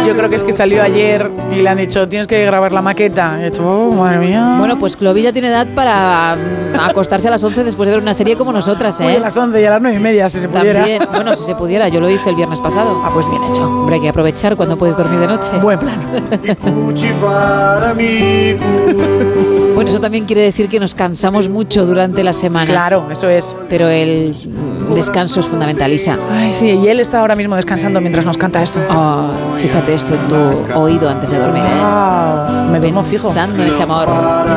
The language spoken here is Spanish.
Yo creo que es que salió ayer y le han dicho, tienes que grabar la maqueta. Y he dicho, madre mía. Bueno, pues Clovis ya tiene edad para acostarse a las 11 después de ver una serie como nosotras, Uy, a las 11 y a las 9:30, si se pudiera. También, bueno, si se pudiera, yo lo hice el viernes pasado. Ah, pues bien hecho. Hombre, hay que aprovechar cuando puedes dormir de noche. Buen plan. Bueno, eso también quiere decir que nos cansamos mucho durante la semana. Claro, eso es. Pero el descanso es fundamental, Isa. Ay, sí, y él está ahora mismo descansando mientras nos canta esto. Oh, fíjate esto en tu oído antes de dormir, ¿eh? Wow, me duermo fijo. Pensando en ese amor.